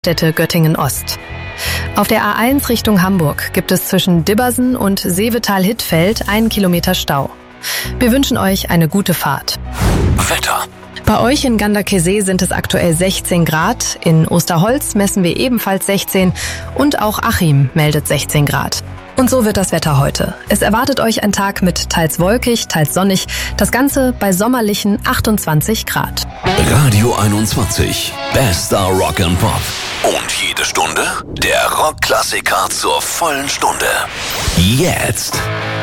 Städte Göttingen-Ost. Auf der A1 Richtung Hamburg gibt es zwischen Dibbersen und Seevetal-Hittfeld 1 Kilometer Stau. Wir wünschen euch eine gute Fahrt. Wetter. Bei euch in Ganderkesee sind es aktuell 16 Grad, in Osterholz messen wir ebenfalls 16 und auch Achim meldet 16 Grad. Und so wird das Wetter heute. Es erwartet euch ein Tag mit teils wolkig, teils sonnig, das Ganze bei sommerlichen 28 Grad. Radio 21, bester Rock and Pop. Und jede Stunde der Rockklassiker zur vollen Stunde. Jetzt.